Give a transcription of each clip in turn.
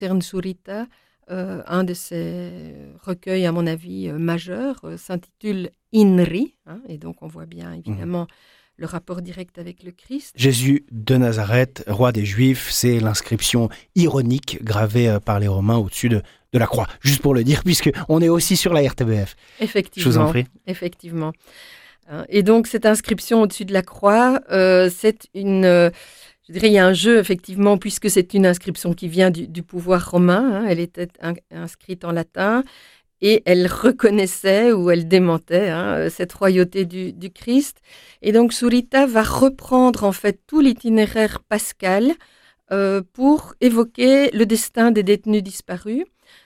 Ternsurita, un de ses recueils, à mon avis, majeurs, s'intitule Inri, hein, et donc on voit bien évidemment le rapport direct avec le Christ. Jésus de Nazareth, roi des Juifs, c'est l'inscription ironique gravée par les Romains au-dessus de la croix. Juste pour le dire, puisqu'on est aussi sur la RTBF. Effectivement. Je vous en prie. Effectivement. Et donc cette inscription au-dessus de la croix, c'est une... je dirais, il y a un jeu, effectivement, puisque c'est une inscription qui vient du pouvoir romain. Hein, elle était inscrite en latin et elle reconnaissait ou elle démentait cette royauté du Christ. Et donc, Surita va reprendre, en fait, tout l'itinéraire pascal pour évoquer le destin des détenus disparus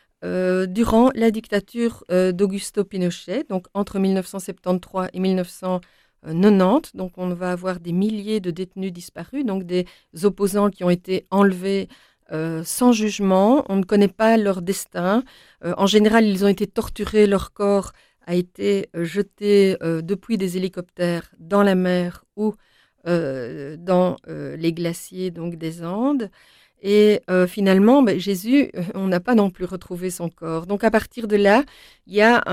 durant la dictature d'Augusto Pinochet, donc entre 1973 et 1990. Donc on va avoir des milliers de détenus disparus, donc des opposants qui ont été enlevés sans jugement. On ne connaît pas leur destin. En général, ils ont été torturés, leur corps a été jeté depuis des hélicoptères dans la mer ou dans les glaciers donc des Andes. Et finalement, Jésus, on n'a pas non plus retrouvé son corps. Donc à partir de là, il y a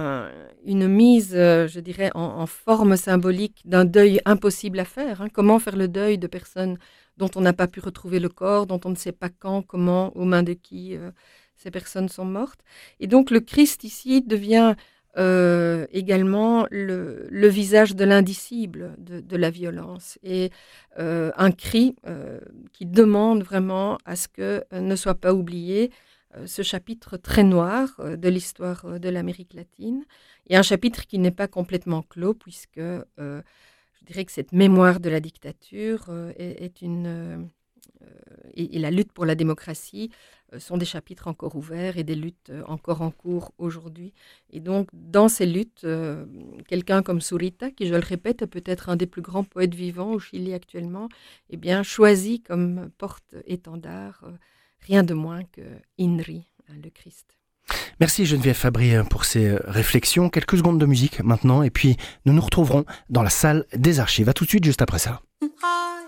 une mise, je dirais, en forme symbolique d'un deuil impossible à faire. Hein. Comment faire le deuil de personnes dont on n'a pas pu retrouver le corps, dont on ne sait pas quand, comment, aux mains de qui ces personnes sont mortes. Et donc le Christ ici devient également le visage de l'indicible, de la violence, et un cri qui demande vraiment à ce que ne soit pas oublié ce chapitre très noir de l'histoire de l'Amérique latine, et un chapitre qui n'est pas complètement clos, puisque je dirais que cette mémoire de la dictature est une... et la lutte pour la démocratie sont des chapitres encore ouverts et des luttes encore en cours aujourd'hui. Et donc, dans ces luttes, quelqu'un comme Surita, qui, je le répète, est peut-être un des plus grands poètes vivants au Chili actuellement, eh bien, choisit comme porte-étendard rien de moins que Inri, le Christ. Merci Geneviève Fabry pour ces réflexions. Quelques secondes de musique maintenant, et puis nous nous retrouverons dans la salle des archives. À tout de suite, juste après ça.